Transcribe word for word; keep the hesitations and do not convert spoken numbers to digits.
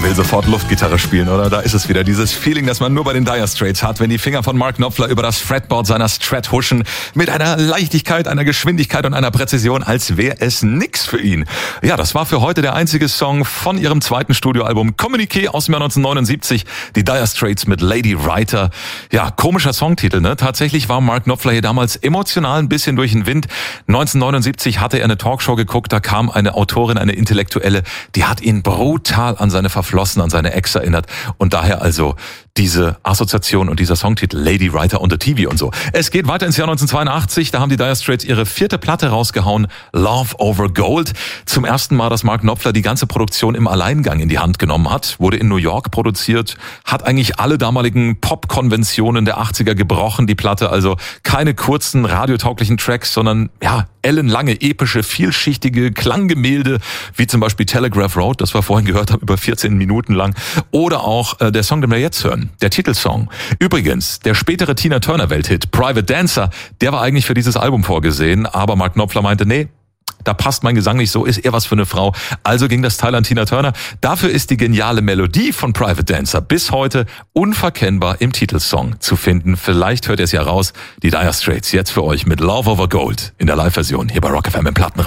will sofort Luftgitarre spielen, oder? Da ist es wieder, dieses Feeling, das man nur bei den Dire Straits hat, wenn die Finger von Mark Knopfler über das Fretboard seiner Strat huschen, mit einer Leichtigkeit, einer Geschwindigkeit und einer Präzision, als wäre es nix für ihn. Ja, das war für heute der einzige Song von ihrem zweiten Studioalbum Communiqué aus dem Jahr neunzehnhundertneunundsiebzig, die Dire Straits mit Lady Writer. Ja, komischer Songtitel, ne? Tatsächlich war Mark Knopfler hier damals emotional ein bisschen durch den Wind. neunzehnhundertneunundsiebzig hatte er eine Talkshow geguckt, da kam eine Autorin, eine Intellektuelle, die hat ihn brutal an seine Verflossen, an seine Ex erinnert und daher also diese Assoziation und dieser Songtitel Lady Writer on the T V und so. Es geht weiter ins Jahr neunzehnhundertzweiundachtzig, da haben die Dire Straits ihre vierte Platte rausgehauen, Love Over Gold. Zum ersten Mal, dass Mark Knopfler die ganze Produktion im Alleingang in die Hand genommen hat, wurde in New York produziert, hat eigentlich alle damaligen Pop-Konventionen der achtziger gebrochen, die Platte, also keine kurzen radiotauglichen Tracks, sondern ja, ellenlange, epische, vielschichtige Klanggemälde, wie zum Beispiel Telegraph Road, das wir vorhin gehört haben, über vierzehn Minuten lang, oder auch äh, der Song, den wir jetzt hören, der Titelsong. Übrigens, der spätere Tina Turner Welthit Private Dancer, der war eigentlich für dieses Album vorgesehen, aber Mark Knopfler meinte, nee, da passt mein Gesang nicht so, ist eher was für eine Frau. Also ging das Teil an Tina Turner. Dafür ist die geniale Melodie von Private Dancer bis heute unverkennbar im Titelsong zu finden. Vielleicht hört ihr es ja raus. Die Dire Straits jetzt für euch mit Love Over Gold in der Live-Version hier bei Rock F M im Plattenraum.